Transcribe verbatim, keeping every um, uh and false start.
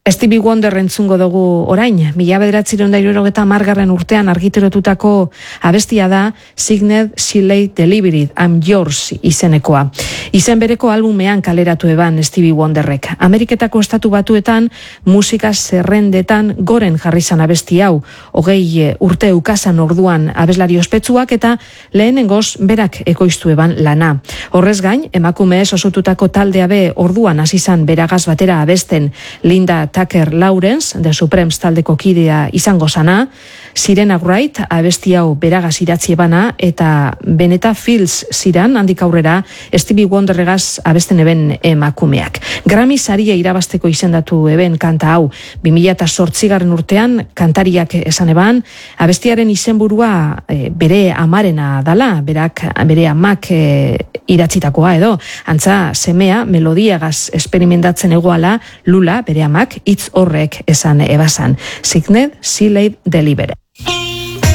Stevie Wonder entzungo dugu orain, mila bederatziehun eta hirurogeita hamargarren urtean argitaratuko abestia da Signed, Sealed, Delivered, I'm Yours izenekoa. Izen bereko albumean kaleratu eban Stevie Wonderrek. Ameriketako estatu batuetan musika zerrendetan goren jarri zan abesti hau, hogei urte ukasan orduan abeslari ospetsuak eta lehenengoz berak ekoiztu eban lana. Horrez gain, emakumeez osotutako taldea be orduan hasi zan beragaz batera abesten Linda Tucker Lawrence, The Supremes taldeko kidea izango zana, Sirena Wright abesti hau beragaz idatzi ebana, eta Beneta Fields ziran handik aurrera Stevie Wonderregaz abesten eben emakumeak. Grammy saria irabazteko izendatu eben kanta hau, bi mila zortzigarren urtean kantariak esan eban, abestiaren izenburua e, bere amarena dala, berak bere amak e, idatzitakoa edo, antza semea melodiagaz esperimentatzen egoala Lula, bere amak, hitz horrek esan ebazan. Signed, Sealed, Delivered.